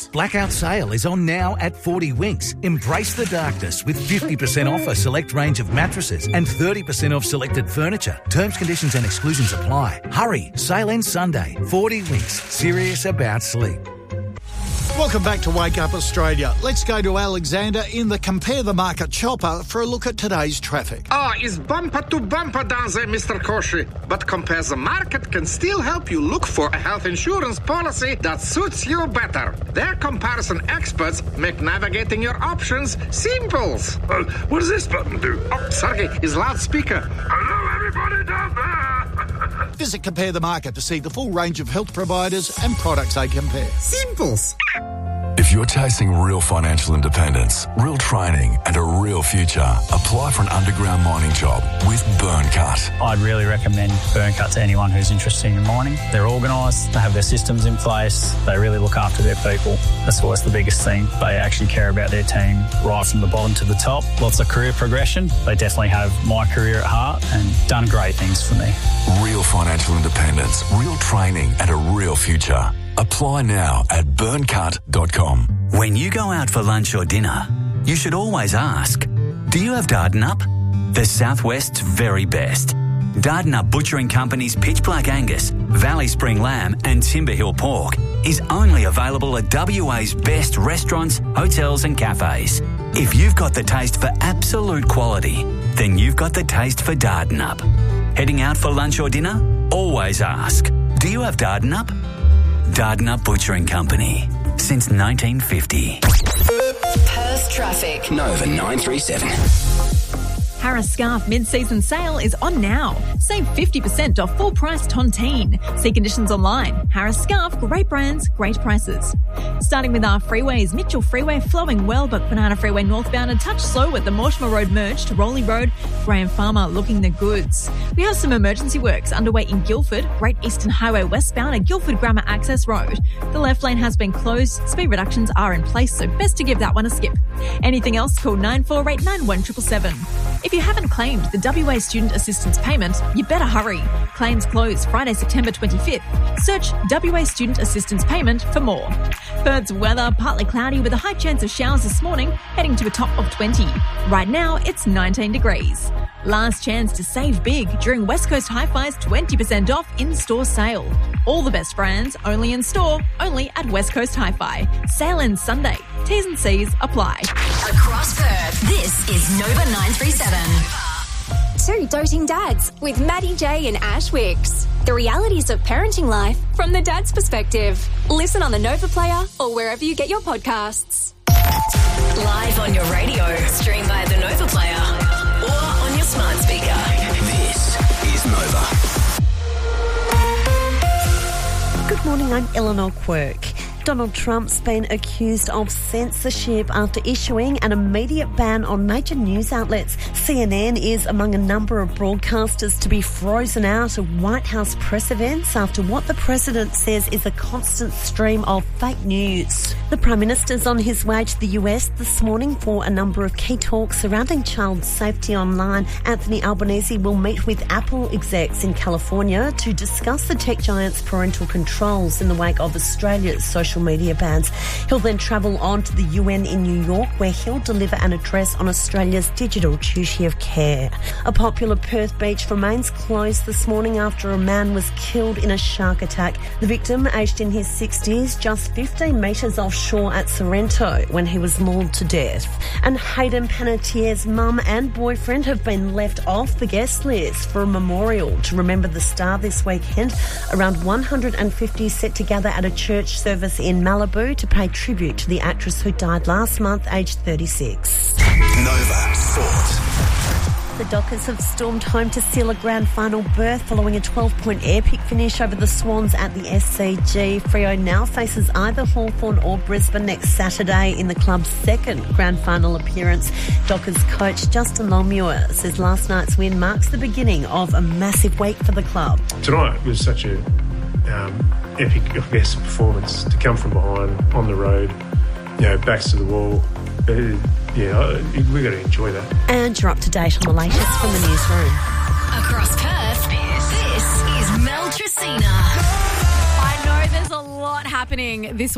blackout sale is on now at 40 Winks. Embrace the darkness with 50% off a select range of mattresses and 30% off selected furniture. Terms, conditions and exclusions apply. Hurry, sale ends Sunday. 40 Winks, serious about sleep. Welcome back to Wake Up Australia. Let's go to Alexander in the Compare the Market chopper for a look at today's traffic. It's bumper to bumper down there, Mr. Koshi. But Compare the Market can still help you look for a health insurance policy that suits you better. Their comparison experts make navigating your options simple. What does this button do? Oh, sorry, is loudspeaker. Hello, everybody down there. Visit Compare the Market to see the full range of health providers and products they compare. Simples. If you're chasing real financial independence, real training and a real future, apply for an underground mining job with Burncut. I'd really recommend Burncut to anyone who's interested in mining. They're organised, they have their systems in place, they really look after their people. That's always the biggest thing. They actually care about their team right from the bottom to the top. Lots of career progression. They definitely have my career at heart and done great things for me. Real financial independence, real training and a real future. Apply now at burncut.com. When you go out for lunch or dinner, you should always ask, do you have Dardanup? The Southwest's very best. Dardanup Butchering Company's Pitch Black Angus, Valley Spring Lamb and Timber Hill Pork is only available at WA's best restaurants, hotels and cafes. If you've got the taste for absolute quality, then you've got the taste for Dardanup. Heading out for lunch or dinner? Always ask, do you have Dardanup? Dardanup Butchering Company, since 1950. Perth traffic. Nova 937. Harris Scarf mid-season sale is on now. Save 50% off full-price Tontine. See conditions online. Harris Scarf, great brands, great prices. Starting with our freeways, Mitchell Freeway flowing well, but Banana Freeway northbound a touch slow at the Mortimer Road merge to Rowley Road. Graham Farmer looking the goods. We have some emergency works underway in Guildford, Great Eastern Highway westbound at Guildford Grammar Access Road. The left lane has been closed. Speed reductions are in place, so best to give that one a skip. Anything else, call 9489 1777. If you haven't claimed the WA Student Assistance payment, you better hurry. Claims close Friday, September 25th. Search WA Student Assistance payment for more. Perth's weather, partly cloudy with a high chance of showers this morning, heading to a top of 20. Right now, it's 19 degrees. Last chance to save big during West Coast Hi-Fi's 20% off in-store sale. All the best brands, only in store, only at West Coast Hi-Fi. Sale ends Sunday. T's and C's apply. Across Perth, this is Nova 937. Two doting dads with Maddie J and Ash Wicks. The realities of parenting life from the dad's perspective. Listen on the Nova Player or wherever you get your podcasts. Live on your radio, stream via the Nova Player or on your smart speaker. This is Nova. Good morning, I'm Eleanor Quirk. Donald Trump's been accused of censorship after issuing an immediate ban on major news outlets. CNN is among a number of broadcasters to be frozen out of White House press events after what the president says is a constant stream of fake news. The Prime Minister's on his way to the US this morning for a number of key talks surrounding child safety online. Anthony Albanese will meet with Apple execs in California to discuss the tech giant's parental controls in the wake of Australia's social media bans. He'll then travel on to the UN in New York, where he'll deliver an address on Australia's digital duty of care. A popular Perth beach remains closed this morning after a man was killed in a shark attack. The victim, aged in his 60s, just 15 metres offshore at Sorrento when he was mauled to death. And Hayden Panettiere's mum and boyfriend have been left off the guest list for a memorial to remember the star this weekend. Around 150 set to gather at a church service in Malibu to pay tribute to the actress who died last month, aged 36. Nova Sport. The Dockers have stormed home to seal a grand final berth following a 12-point air-pick finish over the Swans at the SCG. Freo now faces either Hawthorn or Brisbane next Saturday in the club's second grand final appearance. Dockers coach Justin Longmuir says last night's win marks the beginning of a massive week for the club. Tonight was such a epic, I guess, performance to come from behind on the road, backs to the wall. We've got to enjoy that. And you're up to date on the latest from the newsroom. Across Perth, this is Mel Tracina. I know there's a lot happening this